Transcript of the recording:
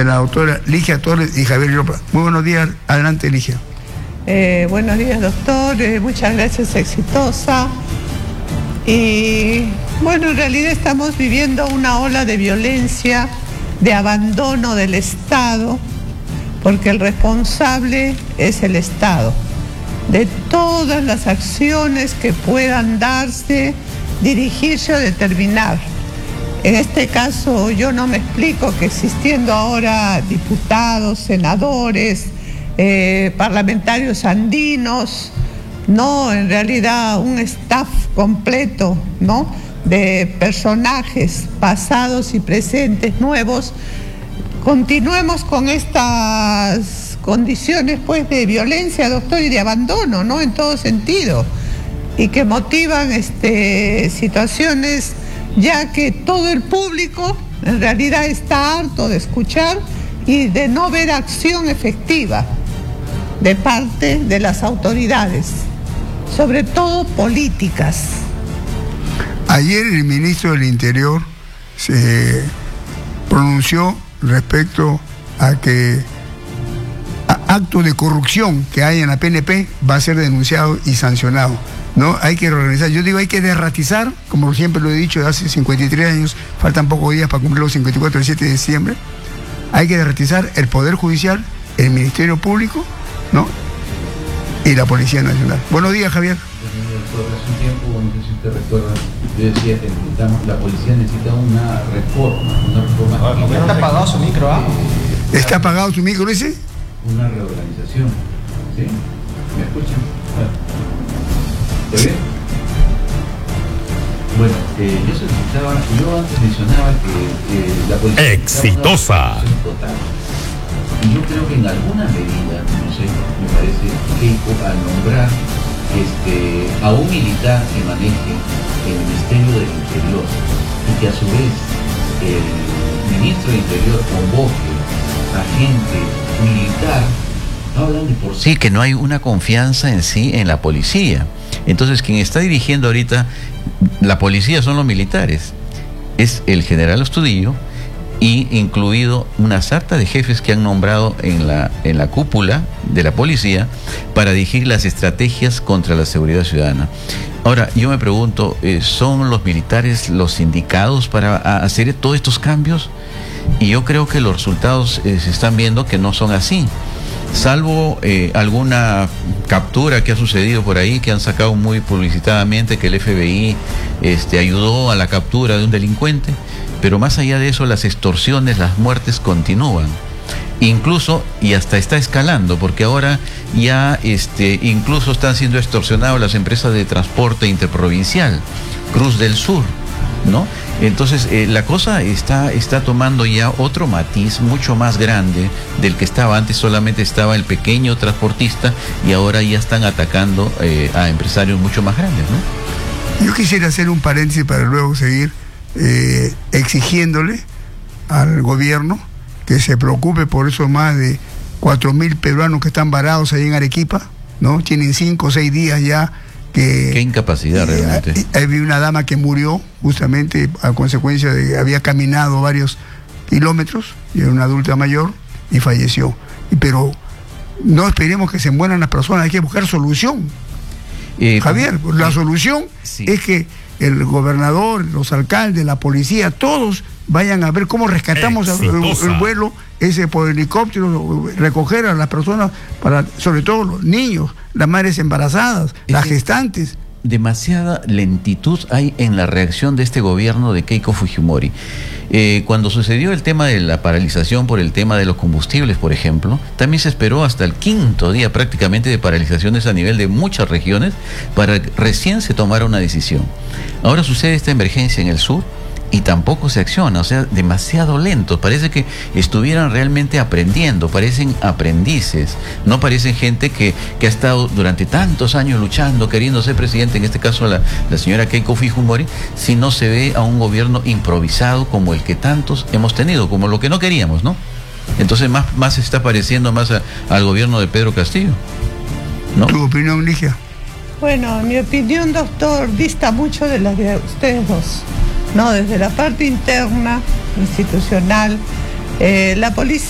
de la doctora Ligia Torres y Javier Llopa. Muy buenos días, adelante Ligia. Buenos días, doctor, muchas gracias, exitosa. Y bueno, en realidad estamos viviendo una ola de violencia, de abandono del Estado, porque el responsable es el Estado, de todas las acciones que puedan darse, dirigirse o determinar. En este caso yo no me explico que existiendo ahora diputados, senadores, parlamentarios andinos, no, en realidad un staff completo, ¿no?, de personajes pasados y presentes nuevos, continuemos con estas condiciones pues de violencia, doctor, y de abandono, ¿no?, en todo sentido, y que motivan situaciones ya que todo el público en realidad está harto de escuchar y de no ver acción efectiva de parte de las autoridades, sobre todo políticas. Ayer el ministro del Interior se pronunció respecto a que actos de corrupción que hay en la PNP va a ser denunciado y sancionado, ¿no? Hay que reorganizar. Yo digo, hay que derratizar, como siempre lo he dicho de hace 53 años, faltan pocos días para cumplir los 54 del 7 de diciembre. Hay que derratizar el Poder Judicial, el Ministerio Público, ¿no?, y la Policía Nacional. Buenos días, Javier. Hace un tiempo, no sé si usted recuerda, yo decía que la policía necesita una reforma. ¿No está apagado su micro? ¿Está apagado su micro ese? Una reorganización. ¿Sí? ¿Me escuchan? ¿Está bien? Bueno, yo antes mencionaba que la policía exitosa total. Y yo creo que en alguna medida, no sé, me parece Keiko al nombrar a un militar que maneje el Ministerio del Interior y que a su vez el ministro del Interior convoque a gente militar, hablan de por sí que no hay una confianza en sí en la policía. Entonces quien está dirigiendo ahorita la policía son los militares, es el general Astudillo, y incluido una sarta de jefes que han nombrado en la cúpula de la policía para dirigir las estrategias contra la seguridad ciudadana. Ahora, yo me pregunto, ¿son los militares los indicados para hacer todos estos cambios? Y yo creo que los resultados se están viendo que no son así. Salvo alguna captura que ha sucedido por ahí, que han sacado muy publicitadamente que el FBI ayudó a la captura de un delincuente, pero más allá de eso las extorsiones, las muertes continúan. Incluso, y hasta está escalando, porque ahora ya incluso están siendo extorsionados las empresas de transporte interprovincial, Cruz del Sur, ¿no? Entonces la cosa está tomando ya otro matiz mucho más grande del que estaba antes. Solamente estaba el pequeño transportista y ahora ya están atacando a empresarios mucho más grandes, ¿no? Yo quisiera hacer un paréntesis para luego seguir exigiéndole al gobierno que se preocupe por esos más de 4.000 peruanos que están varados ahí en Arequipa, ¿no? Tienen 5 o 6 días ya. Qué incapacidad realmente. Había una dama que murió justamente a consecuencia de que había caminado varios kilómetros, y era una adulta mayor, y falleció. Pero no esperemos que se mueran las personas, hay que buscar solución. Javier, la solución es que el gobernador, los alcaldes, la policía, todos vayan a ver cómo rescatamos el vuelo ese por helicóptero, recoger a las personas, sobre todo los niños, las madres embarazadas, las gestantes. Demasiada lentitud hay en la reacción de este gobierno de Keiko Fujimori. Cuando sucedió el tema de la paralización por el tema de los combustibles, por ejemplo, también se esperó hasta el 5.º día prácticamente de paralizaciones a nivel de muchas regiones para que recién se tomara una decisión. Ahora sucede esta emergencia en el sur y tampoco se acciona, o sea, demasiado lento. Parece que estuvieran realmente aprendiendo, parecen aprendices, no parecen gente que ha estado durante tantos años luchando, queriendo ser presidente, en este caso la señora Keiko Fujimori, si no se ve a un gobierno improvisado como el que tantos hemos tenido, como lo que no queríamos, ¿no? Entonces más se está pareciendo más al gobierno de Pedro Castillo, ¿no? ¿Tu opinión, Ligia? Bueno, mi opinión, doctor, dista mucho de la de ustedes dos. No, desde la parte interna, institucional, la policía